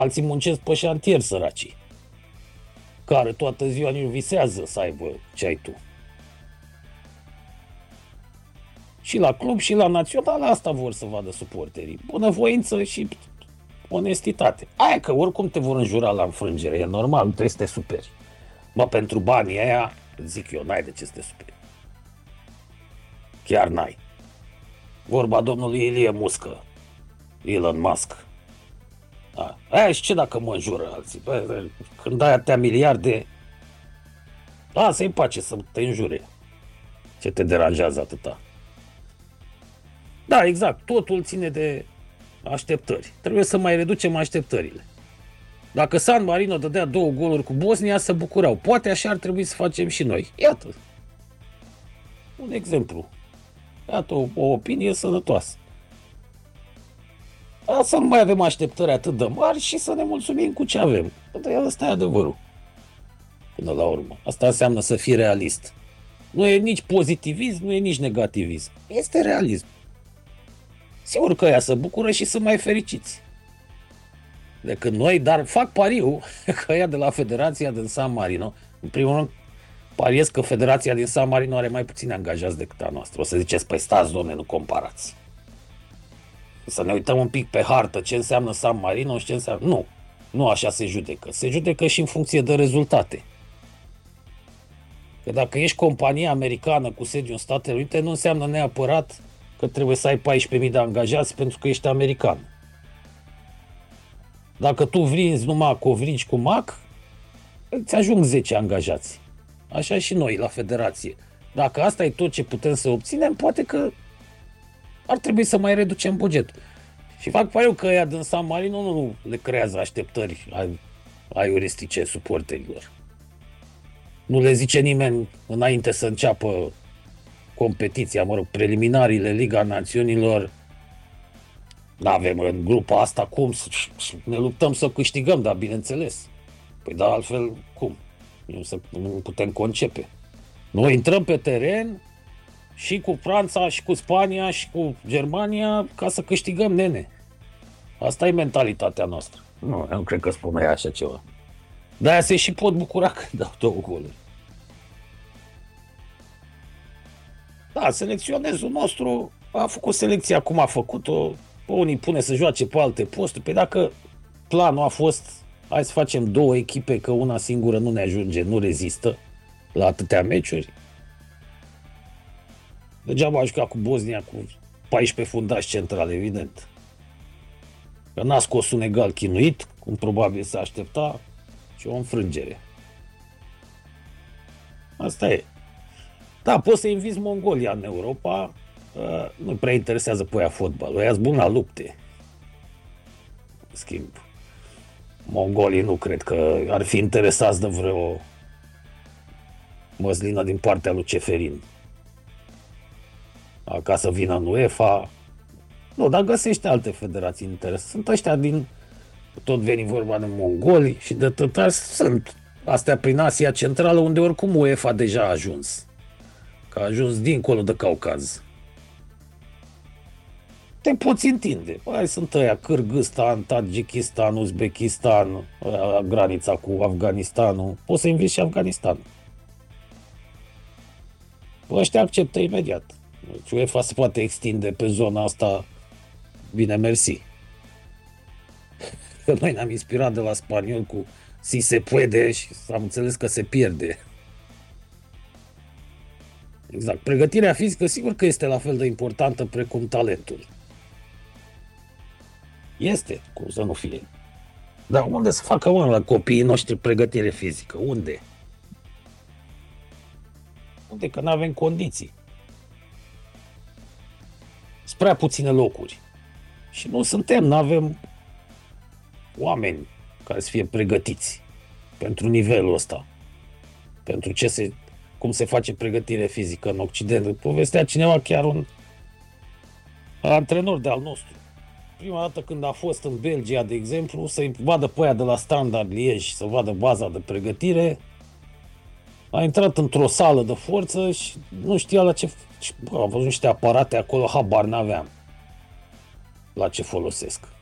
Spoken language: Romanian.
Alții muncesc pe șantier, săracii, care toată ziua nici nu visează să aibă ce ai tu. Și la club și la național asta vor să vadă suporterii. Bunăvoință și onestitate. Aia că oricum te vor înjura la înfrângere, e normal, nu trebuie să te superi. Mă, pentru banii aia, zic eu, n-ai de ce să te superi. Chiar n-ai. Vorba domnului Ilie Muscă, Elon Musk. Da. Aia și ce dacă mă înjură alții? Bă, când ai atâtea miliarde, lasă-i în pace să te înjure. Ce te deranjează atâta? Da, exact. Totul ține de așteptări. Trebuie să mai reducem așteptările. Dacă San Marino dădea 2 goluri cu Bosnia, se bucurau. Poate așa ar trebui să facem și noi. Iată. Un exemplu. Iată o opinie sănătoasă. Să nu mai avem așteptări atât de mari și să ne mulțumim cu ce avem. Ăsta e adevărul. Până la urmă. Asta înseamnă să fii realist. Nu e nici pozitivism, nu e nici negativism. Este realism. Sigur că ea se bucură și sunt mai fericiți decât noi, dar fac pariu că ea de la Federația din San Marino, în primul rând, pariez că Federația din San Marino are mai puțini angajați decât a noastră. O să ziceți, păi stați, domne, nu comparați. Să ne uităm un pic pe hartă ce înseamnă San Marino și ce înseamnă... Nu, nu așa se judecă. Se judecă și în funcție de rezultate. Că dacă ești companie americană cu sediu în Statele Unite, nu înseamnă neapărat că trebuie să ai 14.000 de angajați pentru că ești american. Dacă tu vinzi numai covrici cu mac, îți ajung 10 angajați. Așa și noi la federație. Dacă asta e tot ce putem să obținem, poate că ar trebui să mai reducem bugetul. Și fac pariu că ăia din San Marino nu le creează așteptări aiuristice suporterilor. Nu le zice nimeni înainte să înceapă competiția, preliminariile Liga Națiunilor. N-avem în grupa asta cum, ne luptăm să câștigăm, dar bineînțeles. Păi da, altfel cum? Nu putem concepe. Noi intrăm pe teren și cu Franța, și cu Spania, și cu Germania ca să câștigăm, nene. Asta e mentalitatea noastră. Nu cred că spune așa ceva. De-aia se și pot bucura că dau 2 goluri. Da, selecționezul nostru a făcut selecția cum a făcut-o. Unii pune să joace pe alte posturi. Păi dacă planul a fost hai să facem 2 echipe că una singură nu ne ajunge, nu rezistă la atâtea meciuri. Degeaba a jucat cu Bosnia cu 14 fundași centrale, evident. Că n-a scos un egal chinuit, cum probabil se aștepta, și o înfrângere. Asta e. Da, poți să invizi Mongolia în Europa, nu prea interesează pe aia fotbalul, ăia sunt buni la lupte. În schimb, mongolii nu cred că ar fi interesați de vreo măslină din partea lui Ceferin. Ca să vină în UEFA. Nu, dar găsește alte federații interes. Sunt ăștia din, tot veni vorba de mongoli și de tătari, sunt astea prin Asia Centrală, unde oricum UEFA deja a ajuns. Că a ajuns dincolo de Caucaz. Te poți întinde. Hai, sunt ăia, Kârgâstan, Tadjikistan, Uzbekistan, granița cu Afganistanul. Poți să inviți și Afganistanul. Ăștia acceptă imediat. Deci UEFA se poate extinde pe zona asta, bine mersi. Că noi ne-am inspirat de la spaniol cu si se puede și am înțeles că se pierde. Exact. Pregătirea fizică sigur că este la fel de importantă precum talentul. Este, cum să nu fie. Dar unde să facă la copiii noștri pregătire fizică? Unde? Unde? Că nu avem condiții. Sunt prea puține locuri. Și nu suntem, nu avem oameni care să fie pregătiți pentru nivelul ăsta. Pentru cum se face pregătire fizică în Occident. Povestea cineva, chiar un antrenor de-al nostru. Prima dată când a fost în Belgia, de exemplu, să-i vadă pe aia de la Standard Liège, să vadă baza de pregătire, a intrat într-o sală de forță și nu știa la ce... A văzut niște aparate acolo, habar n-aveam la ce folosesc.